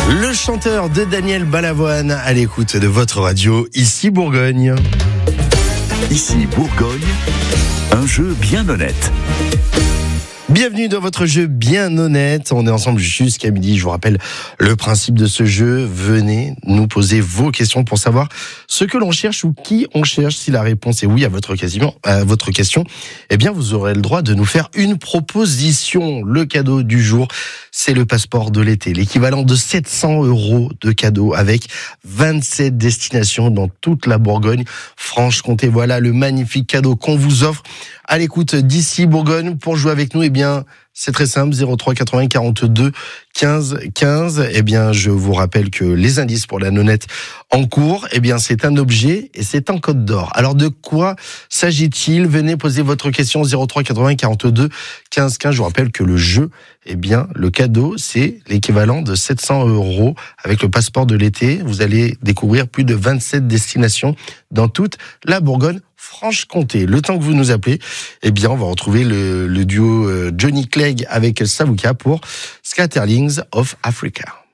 Le chanteur de Daniel Balavoine à l'écoute de votre radio, ici Bourgogne. Ici Bourgogne, un jeu bien honnête. Bienvenue dans votre jeu bien honnête. On est ensemble jusqu'à midi. Je vous rappelle le principe de ce jeu. Venez nous poser vos questions pour savoir ce que l'on cherche ou qui on cherche. Si la réponse est oui à votre question, eh bien vous aurez le droit de nous faire une proposition. Le cadeau du jour, c'est le passeport de l'été, l'équivalent de 700 € de cadeau avec 27 destinations dans toute la Bourgogne-Franche-Comté. Voilà le magnifique cadeau qu'on vous offre à l'écoute d'ici Bourgogne. Pour jouer avec nous, eh bien, c'est très simple, 03 80 42 15 15. Eh bien, je vous rappelle que les indices pour la nonnette en cours, eh bien, c'est un objet et c'est un code d'or. Alors, de quoi s'agit-il? Venez poser votre question 03 80 42 15 15. Je vous rappelle que le jeu, eh bien, le cadeau, c'est l'équivalent de 700 € avec le passeport de l'été. Vous allez découvrir plus de 27 destinations dans toute la Bourgogne-Franche-Comté. Le temps que vous nous appelez, eh bien, on va retrouver le duo Johnny Clegg avec Savuka pour Scatterlings of Africa.